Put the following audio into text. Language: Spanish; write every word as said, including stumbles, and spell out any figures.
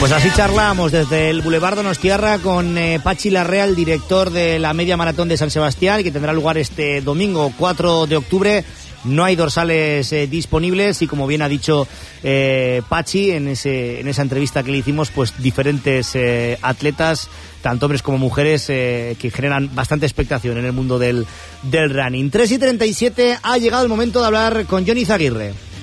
Pues así charlamos desde el Boulevard Donostiarra con eh, Pachi Larrea, el director de la Media Maratón de San Sebastián, que tendrá lugar este domingo cuatro de octubre. No hay dorsales eh, disponibles y, como bien ha dicho eh, Pachi en ese en esa entrevista que le hicimos, pues diferentes eh, atletas, tanto hombres como mujeres, eh, que generan bastante expectación en el mundo del, del running. tres y treinta y siete, ha llegado el momento de hablar con Johnny Izaguirre.